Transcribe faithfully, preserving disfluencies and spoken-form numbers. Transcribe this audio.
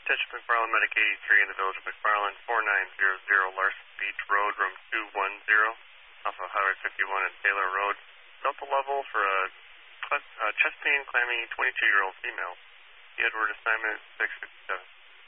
Attention McFarland, Medic eighty-three in the village of McFarland, four nine zero zero Larson Beach Road, room two one zero, off of Highway fifty-one and Taylor Road. Delta level for a uh, chest pain claiming twenty-two-year-old female. The Edward assignment six six seven.